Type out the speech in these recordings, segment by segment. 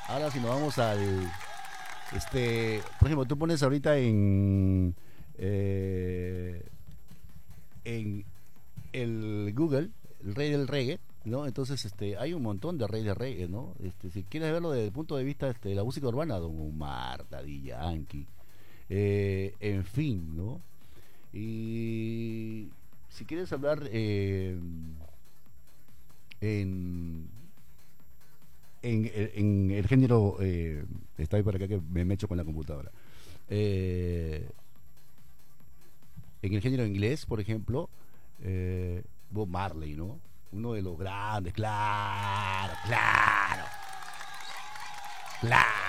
Ahora si nos vamos al... por ejemplo, tú pones ahorita en el Google, el rey del reggae, ¿no? Entonces, hay un montón de reyes de reggae, ¿no? Si quieres verlo desde el punto de vista de la música urbana, Don Omar, Daddy Yankee, en fin, ¿no? Y si quieres hablar en, en el género, está ahí por acá que me echo con la computadora. Eh, en el género inglés, por ejemplo, Bob Marley, ¿no? Uno de los grandes, claro, claro, claro.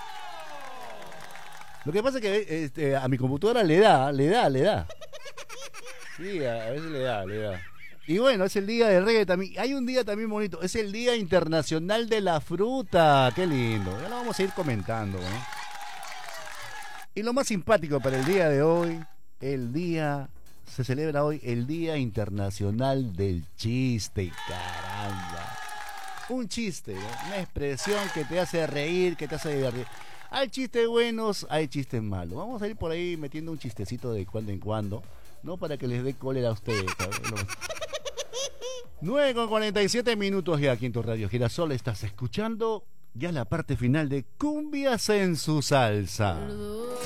Lo que pasa es que a mi computadora le da. Sí, a veces le da. Y bueno, es el día del reggae también. Hay un día también bonito, es el Día Internacional de la Fruta. Qué lindo. Ya lo vamos a ir comentando, ¿no? Y lo más simpático para el día de hoy, se celebra hoy el Día Internacional del Chiste, caramba. Un chiste, ¿no? Una expresión que te hace reír, que te hace divertir. Hay chistes buenos, hay chistes malos. Vamos a ir por ahí metiendo un chistecito de cuando en cuando, ¿no? Para que les dé cólera a ustedes, ¿sabes? 9:47 ya aquí en tu Radio Girasol. Estás escuchando ya la parte final de Cumbias en su salsa.